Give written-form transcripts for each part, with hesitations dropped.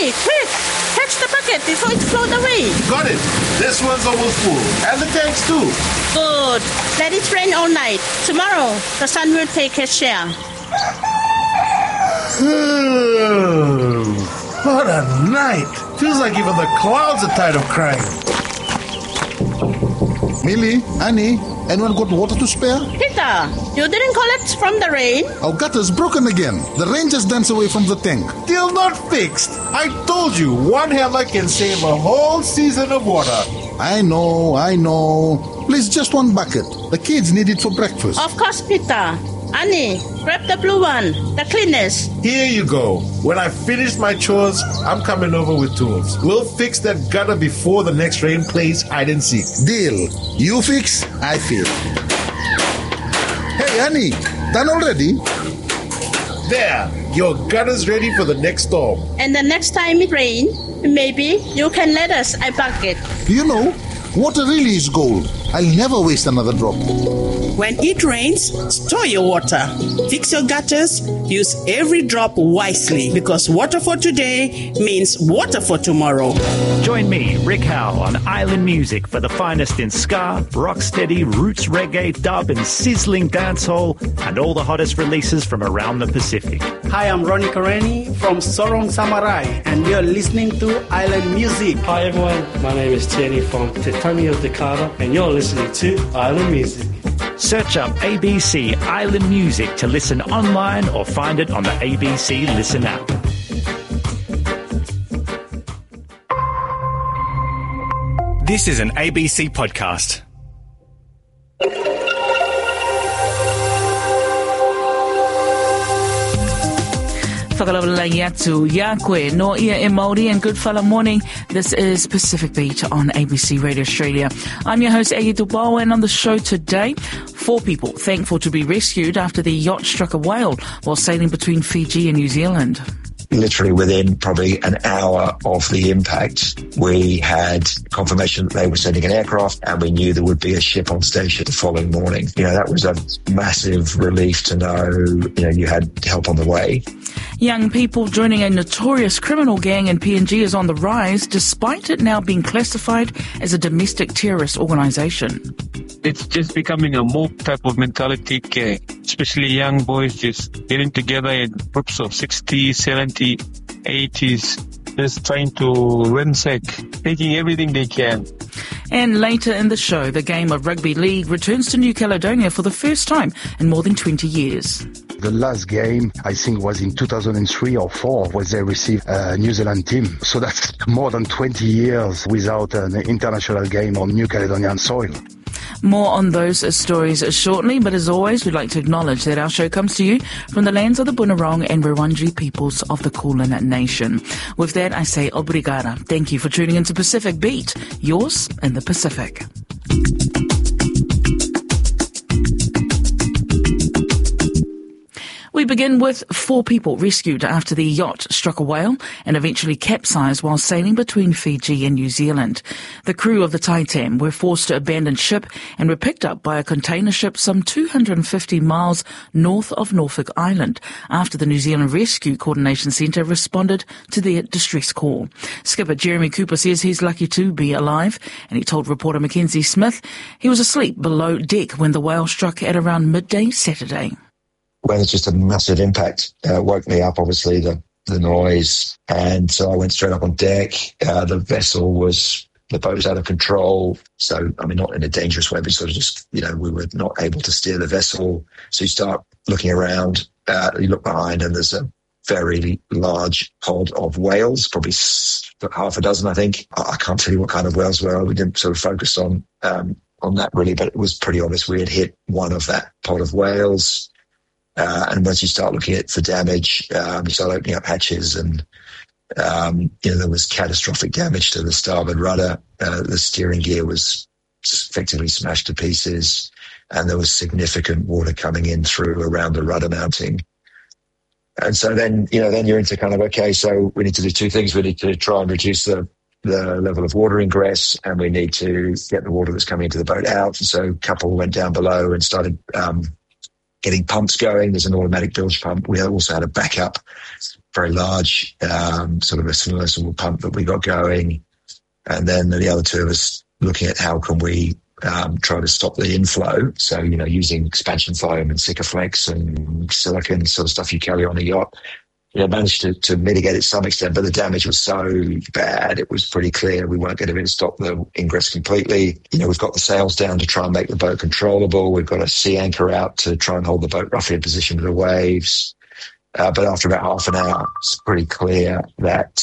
Annie, quick! Catch the bucket before it floats away. Got it. This one's almost full. And the tanks too. Good. Let it rain all night. Tomorrow, the sun will take his share. What a night. Feels like even the clouds are tired of crying. Millie, Annie, anyone got water to spare? Peter, you didn't collect from the rain? Our gutter's broken again. The rain just danced away from the tank. Still not fixed. I told you, one hammer can save a whole season of water. I know. Please, just one bucket. The kids need it for breakfast. Of course, Peter. Annie, grab the blue one, the cleanest. Here you go. When I finish my chores, I'm coming over with tools. We'll fix that gutter before the next rain plays hide and seek. Deal. You fix, I fill. Hey, Annie, done already? There, your gutter's ready for the next storm. And the next time it rains, maybe you can let us a bucket. You know, water really is gold. I'll never waste another drop. When it rains, store your water. Fix your gutters. Use every drop wisely, because water for today means water for tomorrow. Join me, Rick Howe, on Island Music for the finest in ska, rocksteady, roots reggae, dub and sizzling dancehall, and all the hottest releases from around the Pacific. Hi, I'm Ronnie Kareni from Sorong Samurai, and you're listening to Island Music. Hi everyone, my name is Tierney from Te Tangi of Dakota, and you're listening to Island Music. Search up ABC Island Music to listen online or find it on the ABC Listen app. This is an ABC podcast. Whakalawalangi atu, ya koe, no ia e Māori, and good whala morning. This is Pacific Beat on ABC Radio Australia. I'm your host, Agi Tupaua, and on the show today, 4 people thankful to be rescued after the yacht struck a whale while sailing between Fiji and New Zealand. Literally within probably an hour of the impact, we had confirmation that they were sending an aircraft, and we knew there would be a ship on station the following morning. You know, that was a massive relief to know, you had help on the way. Young people joining a notorious criminal gang in PNG is on the rise, despite it now being classified as a domestic terrorist organisation. It's just becoming a mob type of mentality, especially young boys just getting together in groups of 60, 70, 80s, just trying to ransack, taking everything they can. And later in the show, the game of rugby league returns to New Caledonia for the first time in more than 20 years. The last game, I think, was in 2003 or 4, where they received a New Zealand team. So that's more than 20 years without an international game on New Caledonian soil. More on those stories shortly, but as always, we'd like to acknowledge that our show comes to you from the lands of the Bunurong and Wurundjeri peoples of the Kulin Nation. With that, I say obrigada. Thank you for tuning into Pacific Beat, yours in the Pacific. We begin with 4 people rescued after the yacht struck a whale and eventually capsized while sailing between Fiji and New Zealand. The crew of the Titan were forced to abandon ship and were picked up by a container ship some 250 miles north of Norfolk Island after the New Zealand Rescue Coordination Centre responded to their distress call. Skipper Jeremy Cooper says he's lucky to be alive, and he told reporter Mackenzie Smith he was asleep below deck when the whale struck at around midday Saturday. When it's just a massive impact, woke me up, obviously, the noise. And so I went straight up on deck. The boat was out of control. So, not in a dangerous way, but sort of just, we were not able to steer the vessel. So you start looking around, you look behind, and there's a very large pod of whales, probably half a dozen, I think. I can't tell you what kind of whales were. We didn't sort of focus on that really, but it was pretty obvious we had hit one of that pod of whales. And once you start looking at the damage, you start opening up hatches, and there was catastrophic damage to the starboard rudder. The steering gear was effectively smashed to pieces, and there was significant water coming in through around the rudder mounting. And so then you're into kind of, okay, so we need to do 2 things. We need to try and reduce the level of water ingress, and we need to get the water that's coming into the boat out. And so a couple went down below and started getting pumps going. There's an automatic bilge pump. We also had a backup very large sort of a submersible pump that we got going. And then the other two of us looking at how can we try to stop the inflow. So, using expansion foam and Sikaflex and silicone sort of stuff you carry on a yacht. Managed to mitigate it to some extent, but the damage was so bad, it was pretty clear we weren't going to be able to stop the ingress completely. We've got the sails down to try and make the boat controllable. We've got a sea anchor out to try and hold the boat roughly in position with the waves. But after about half an hour, it's pretty clear that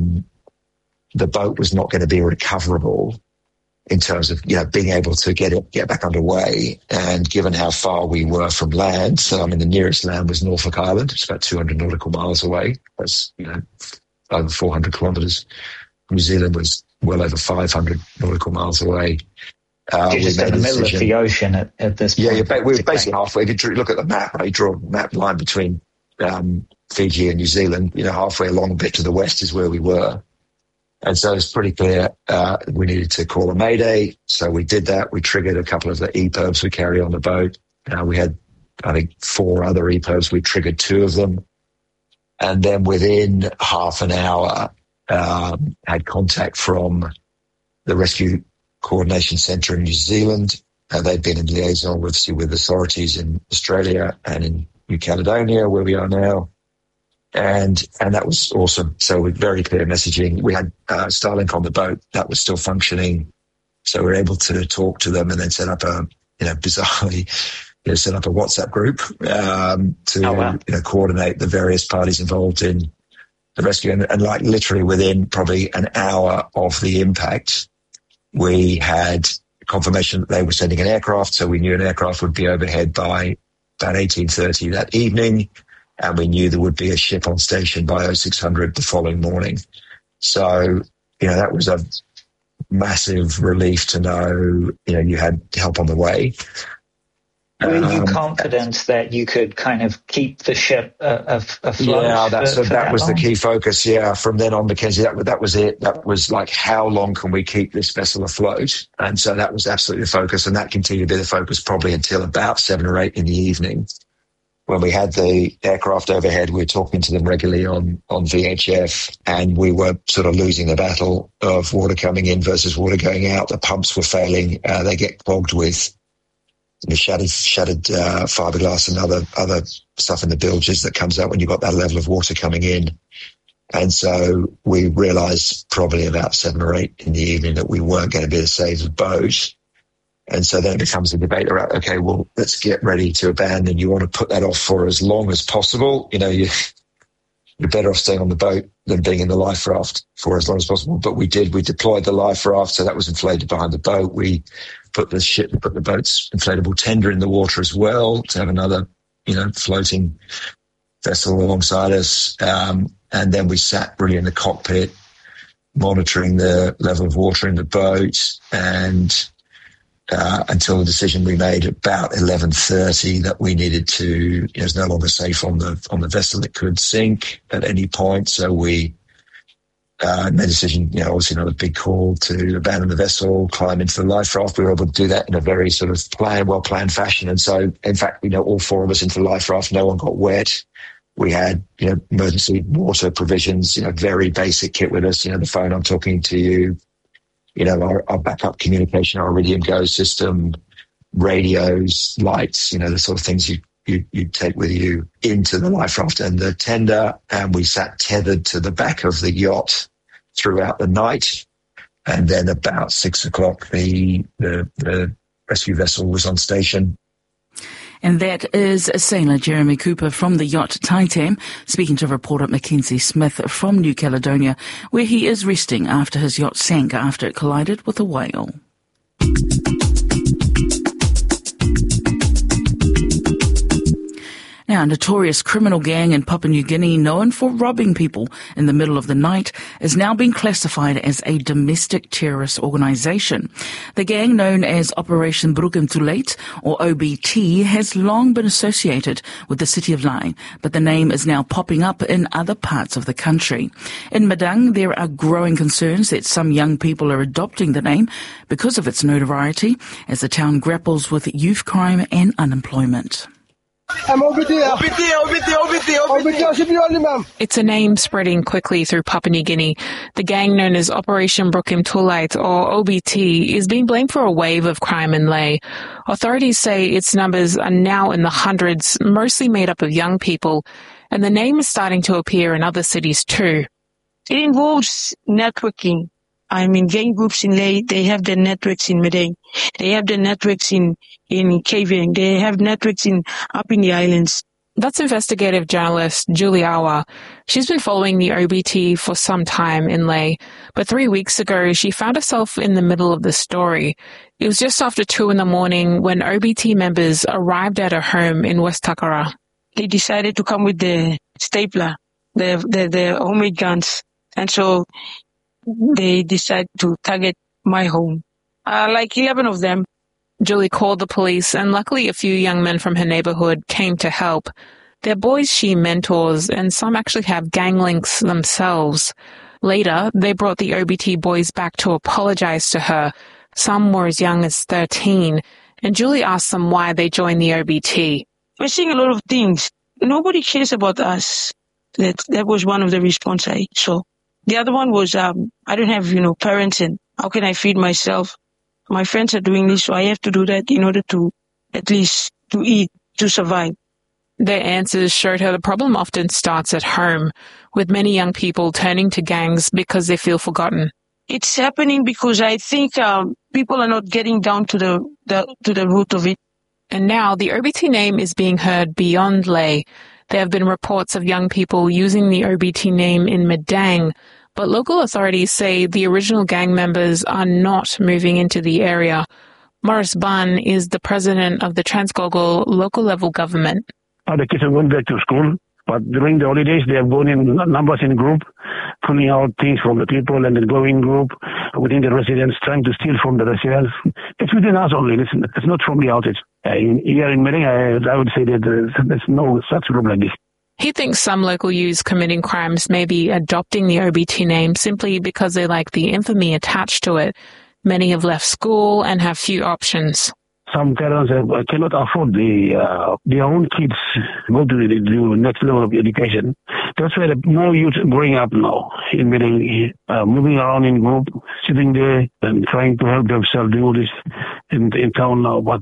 the boat was not going to be recoverable in terms of, being able to get back underway. And given how far we were from land, so the nearest land was Norfolk Island. It's about 200 nautical miles away. That's, over 400 kilometres. New Zealand was well over 500 nautical miles away. You're just in the middle of the ocean at this point. Yeah, we were basically halfway. If you look at the map, right, you draw a map line between Fiji and New Zealand, halfway along a bit to the west is where we were. And so it's pretty clear we needed to call a mayday. So we did that. We triggered a couple of the EPIRBs we carry on the boat. We had, I think, 4 other EPIRBs. We triggered 2 of them. And then within half an hour, had contact from the Rescue Coordination Centre in New Zealand. They'd been in liaison with authorities in Australia and in New Caledonia, where we are now. And that was awesome. So with very clear messaging, we had Starlink on the boat that was still functioning. So we were able to talk to them and then set up bizarrely, set up a WhatsApp group to coordinate the various parties involved in the rescue. And like literally within probably an hour of the impact, we had confirmation that they were sending an aircraft. So we knew an aircraft would be overhead by about 18:30 that evening. And we knew there would be a ship on station by 0600 the following morning. So, that was a massive relief to know, you had help on the way. Were you confident that you could kind of keep the ship afloat? Yeah, that was the key focus. Yeah, from then on, Mackenzie, that was it. That was like, how long can we keep this vessel afloat? And so that was absolutely the focus, and that continued to be the focus probably until about 7 or 8 in the evening. When we had the aircraft overhead, we were talking to them regularly on VHF, and we were sort of losing the battle of water coming in versus water going out. The pumps were failing. They get clogged with shattered fiberglass and other stuff in the bilges that comes out when you've got that level of water coming in. And so we realized probably about 7 or 8 in the evening that we weren't going to be able to save the boat. And so then it becomes a debate around, okay, well, let's get ready to abandon. You want to put that off for as long as possible. You're better off staying on the boat than being in the life raft for as long as possible. But we did. We deployed the life raft, so that was inflated behind the boat. We put the boat's inflatable tender in the water as well to have another, floating vessel alongside us. And then we sat really in the cockpit, monitoring the level of water in the boat, and until the decision we made about 11:30 that we needed to, it was no longer safe on the vessel. It could sink at any point. So we made a decision, obviously not a big call, to abandon the vessel, climb into the life raft. We were able to do that in a very sort of well-planned fashion. And so, in fact, all 4 of us into the life raft, no one got wet. We had, emergency water provisions, very basic kit with us, the phone I'm talking to you, our backup communication, our Iridium Go system, radios, lights, the sort of things you take with you into the life raft and the tender. And we sat tethered to the back of the yacht throughout the night. And then about 6 o'clock, the rescue vessel was on station. And that is sailor Jeremy Cooper from the yacht Titan, speaking to reporter Mackenzie Smith from New Caledonia, where he is resting after his yacht sank after it collided with a whale. Now, a notorious criminal gang in Papua New Guinea known for robbing people in the middle of the night is now being classified as a domestic terrorist organisation. The gang, known as Operation Bruggen Tulate, or OBT, has long been associated with the city of Lae, but the name is now popping up in other parts of the country. In Madang, there are growing concerns that some young people are adopting the name because of its notoriety as the town grapples with youth crime and unemployment. It's a name spreading quickly through Papua New Guinea. The gang known as Operation Brookim Tulite, or OBT, is being blamed for a wave of crime in Lae. Authorities say its numbers are now in the hundreds, mostly made up of young people, and the name is starting to appear in other cities too. It involves networking. Gang groups in Lae, they have their networks in Madang. They have their networks in KVN. They have networks up in the islands. That's investigative journalist Julie Awa. She's been following the OBT for some time in Lae, but 3 weeks ago she found herself in the middle of the story. It was just after 2 a.m. when OBT members arrived at her home in West Takara. They decided to come with the stapler, the homemade guns, and so they decided to target my home. Like 11 of them. Julie called the police, and luckily a few young men from her neighborhood came to help. They're boys she mentors, and some actually have gang links themselves. Later, they brought the OBT boys back to apologize to her. Some were as young as 13, and Julie asked them why they joined the OBT. We're seeing a lot of things. Nobody cares about us. That was one of the response I saw. The other one was, I don't have, parents, and how can I feed myself? My friends are doing this, so I have to do that in order to, at least, to eat, to survive. Their answers showed her the problem often starts at home, with many young people turning to gangs because they feel forgotten. It's happening because I think people are not getting down to the root of it. And now the OBT name is being heard beyond Lae. There have been reports of young people using the OBT name in Madang, but local authorities say the original gang members are not moving into the area. Morris Bunn is the president of the Transgogol local level government. The kids are going back to school, but during the holidays they have gone in numbers in group, pulling out things from the people and then going in group within the residents, trying to steal from the residents. It's within us only. It's not from the outside. Here in Madang, I would say that there's no such group like this. He thinks some local youths committing crimes may be adopting the OBT name simply because they like the infamy attached to it. Many have left school and have few options. Some parents cannot afford their own kids go to the next level of education. That's why more youth growing up now in Madang, moving around in group, sitting there and trying to help themselves do this in town now. But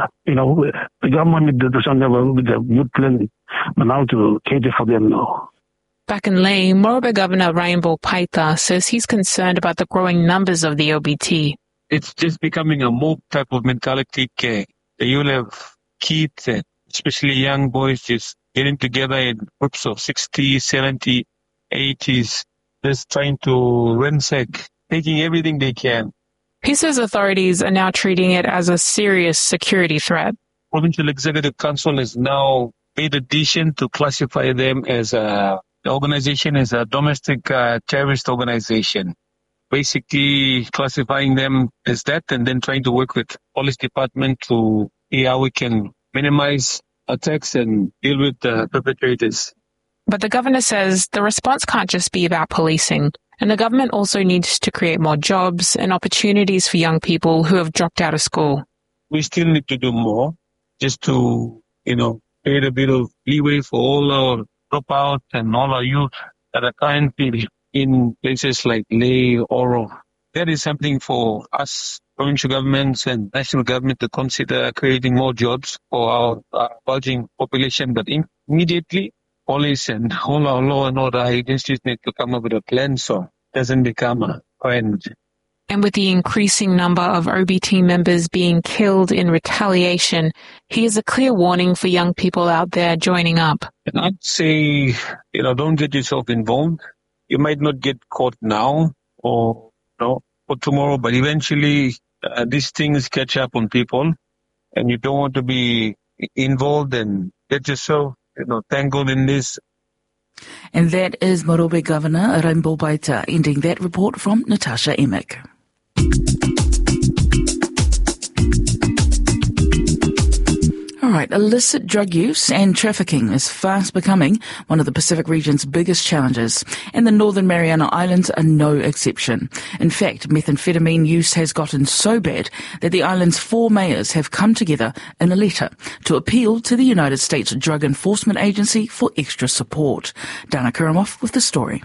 the government need to do something with the youth plan now to cater for them now. Back in Lae, Morobe Governor Rainbow Paita says he's concerned about the growing numbers of the OBT. It's just becoming a mob type of mentality. You'll have kids, especially young boys, just getting together in groups of 60, 70, 80s, just trying to ransack, taking everything they can. He says authorities are now treating it as a serious security threat. Provincial Executive Council has now made a decision to classify them as the organization as a domestic terrorist organization. Basically classifying them as that and then trying to work with police department to see how we can minimize attacks and deal with the perpetrators. But the governor says the response can't just be about policing, and the government also needs to create more jobs and opportunities for young people who have dropped out of school. We still need to do more just to, create a bit of leeway for all our dropouts and all our youth that are currently in places like Lae, Oro. That is something for us, provincial governments and national government to consider creating more jobs for our bulging population. But immediately, police and all our law and order agencies need to come up with a plan so it doesn't become a trend. And with the increasing number of OBT members being killed in retaliation, here's a clear warning for young people out there joining up. And I'd say, don't get yourself involved. You might not get caught now or tomorrow, but eventually these things catch up on people and you don't want to be involved and get yourself, tangled in this. And that is Morobe Governor Rainbow Paita ending that report from Natasha Emick. All right, illicit drug use and trafficking is fast becoming one of the Pacific region's biggest challenges, and the Northern Mariana Islands are no exception. In fact, methamphetamine use has gotten so bad that the island's 4 mayors have come together in a letter to appeal to the United States Drug Enforcement Agency for extra support. Dana Kuramov with the story.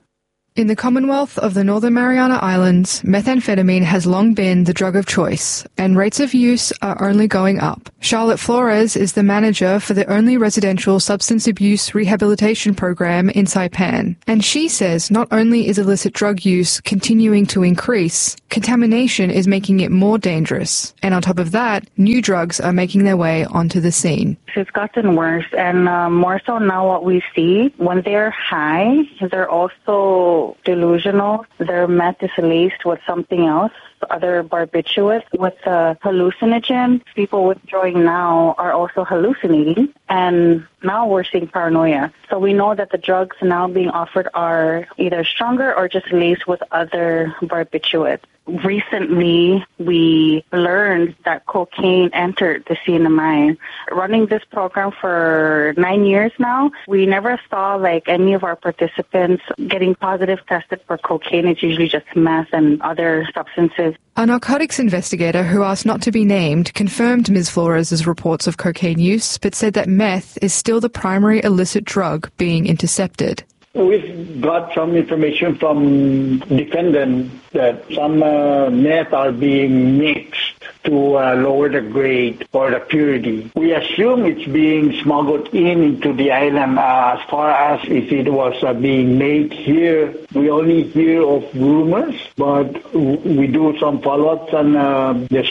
In the Commonwealth of the Northern Mariana Islands, methamphetamine has long been the drug of choice, and rates of use are only going up. Charlotte Flores is the manager for the only residential substance abuse rehabilitation program in Saipan, and she says not only is illicit drug use continuing to increase, contamination is making it more dangerous, and on top of that, new drugs are making their way onto the scene. It's gotten worse, and more so now what we see, when they're high, they're also delusional. Their meth is laced with something else, other barbiturates with hallucinogen. People withdrawing now are also hallucinating, and now we're seeing paranoia. So we know that the drugs now being offered are either stronger or just laced with other barbiturates. Recently, we learned that cocaine entered the CNMI. Running this program for 9 years now, we never saw any of our participants getting positive tested for cocaine. It's usually just meth and other substances. A narcotics investigator who asked not to be named confirmed Ms. Flores' reports of cocaine use, but said that meth is still the primary illicit drug being intercepted. We've got some information from defendants that some meth are being mixed to lower the grade or the purity. We assume it's being smuggled into the island. As far as if it was being made here, we only hear of rumors, but we do some follow-ups and there's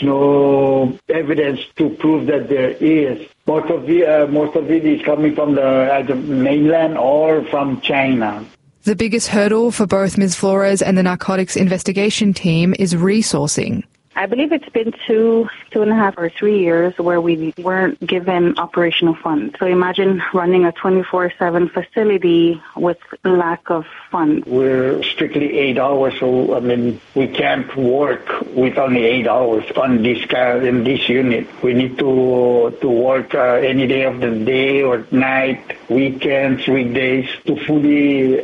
no evidence to prove that there is. Most of it is coming from either mainland or from China. The biggest hurdle for both Ms. Flores and the narcotics investigation team is resourcing. I believe it's been 2.5 or 3 years where we weren't given operational funds. So imagine running a 24/7 facility with lack of funds. We're strictly 8 hours, so we can't work with only 8 hours on in this unit. We need to work any day of the day or night, weekends, weekdays to fully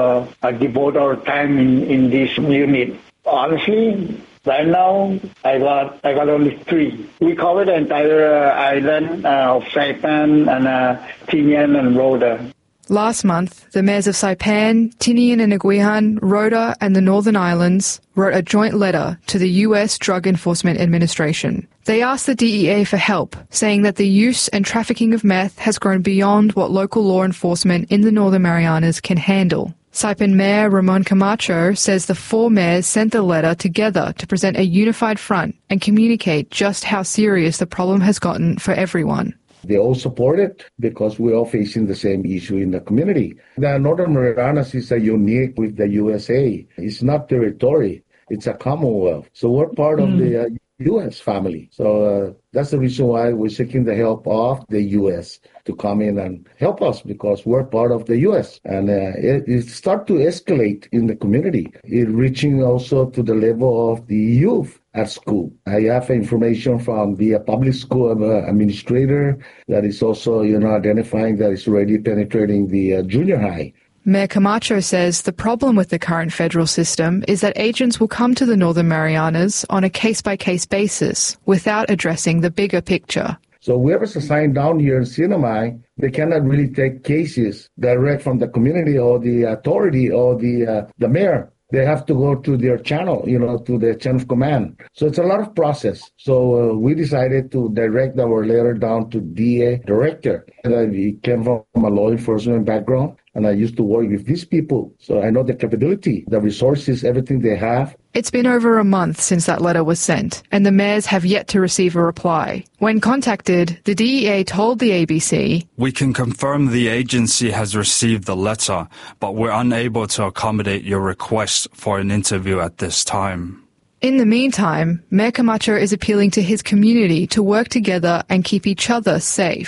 devote our time in this unit. Honestly, right now, I got only 3. We cover the entire island of Saipan and Tinian and Rhoda. Last month, the mayors of Saipan, Tinian and Nguyen, Rhoda and the Northern Islands wrote a joint letter to the U.S. Drug Enforcement Administration. They asked the DEA for help, saying that the use and trafficking of meth has grown beyond what local law enforcement in the Northern Marianas can handle. Saipan Mayor Ramon Camacho says the 4 mayors sent the letter together to present a unified front and communicate just how serious the problem has gotten for everyone. They all support it because we're all facing the same issue in the community. The Northern Marianas is unique with the USA. It's not territory. It's a Commonwealth. So we're part of the U.S. family. So that's the reason why we're seeking the help of the U.S. to come in and help us because we're part of the U.S. And it start to escalate in the community, it reaching also to the level of the youth at school. I have information from the public school administrator that is also, identifying that it's already penetrating the junior high. Mayor Camacho says the problem with the current federal system is that agents will come to the Northern Marianas on a case-by-case basis without addressing the bigger picture. So whoever's assigned down here in CNMI, they cannot really take cases direct from the community or the authority or the mayor. They have to go to their channel, to the chain of command. So it's a lot of process. So we decided to direct our letter down to DA director. And I came from a law enforcement background, and I used to work with these people. So I know the capability, the resources, everything they have. It's been over a month since that letter was sent, and the mayors have yet to receive a reply. When contacted, the DEA told the ABC, "We can confirm the agency has received the letter, but we're unable to accommodate your request for an interview at this time." In the meantime, Mayor Camacho is appealing to his community to work together and keep each other safe.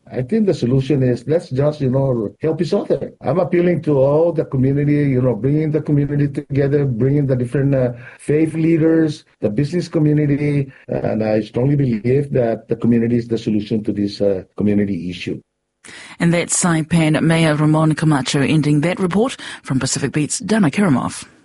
I think the solution is let's just, help each other. I'm appealing to all the community, bringing the community together, bringing the different faith leaders, the business community, and I strongly believe that the community is the solution to this community issue. And that's Saipan Mayor Ramon Camacho ending that report. From Pacific Beat's Dana Karamov.